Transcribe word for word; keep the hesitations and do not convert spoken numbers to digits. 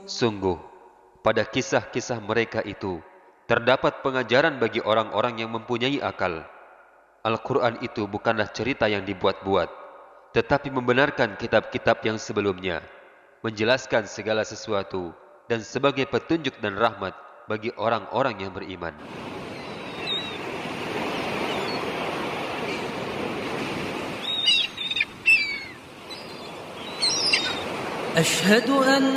Sungguh, pada kisah-kisah mereka itu terdapat pengajaran bagi orang-orang yang mempunyai akal. Al-Quran itu bukanlah cerita yang dibuat-buat, tetapi membenarkan kitab-kitab yang sebelumnya, menjelaskan segala sesuatu, dan sebagai petunjuk dan rahmat bagi orang-orang yang beriman. أشهد أن